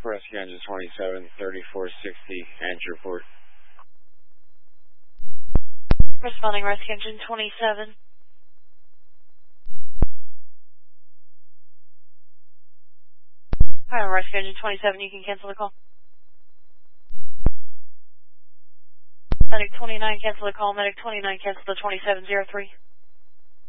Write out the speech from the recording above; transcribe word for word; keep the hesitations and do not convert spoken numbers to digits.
Rescue Engine twenty-seven, thirty-four sixty, and your report. Responding Rescue Engine twenty-seven. Alright, Rescue Engine twenty-seven, you can cancel the call. Medic twenty-nine, cancel the call. Medic twenty-nine, cancel the twenty-seven oh three.